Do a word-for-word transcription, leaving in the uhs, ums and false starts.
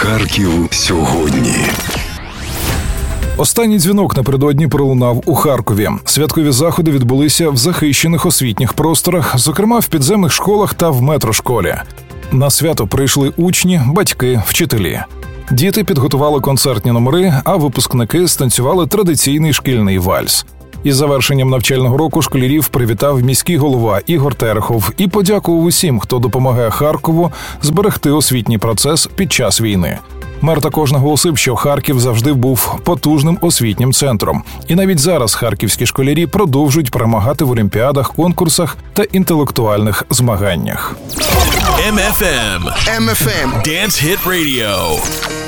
Харків сьогодні. Останній дзвінок напередодні пролунав у Харкові. Святкові заходи відбулися в захищених освітніх просторах, зокрема в підземних школах та в метрошколі. На свято прийшли учні, батьки, вчителі. Діти підготували концертні номери, а випускники станцювали традиційний шкільний вальс. Із завершенням навчального року школярів привітав міський голова Ігор Терехов і подякував усім, хто допомагає Харкову зберегти освітній процес під час війни. Мер також наголосив, що Харків завжди був потужним освітнім центром. І навіть зараз харківські школярі продовжують перемагати в олімпіадах, конкурсах та інтелектуальних змаганнях. Ем Еф Ем. Ем Еф Ем. Dance Hit Radio.